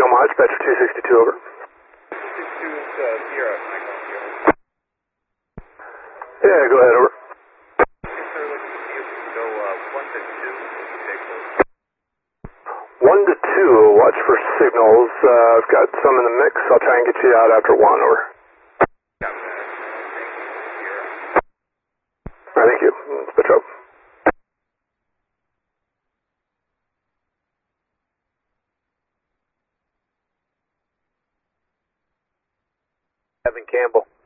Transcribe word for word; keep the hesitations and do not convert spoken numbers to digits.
Omaha, Dispatcher two sixty-two, over. two sixty-two is uh, Sierra, Michael, Sierra. Yeah, go ahead, over. Yes, sir, looking to see if we can go uh, one to two with the signals. one to two, watch for signals. Uh, I've got some in the mix. I'll try and get you out after one, over. Copy that. Thank you, Sierra. All right, thank you. Dispatch out. Evan Campbell.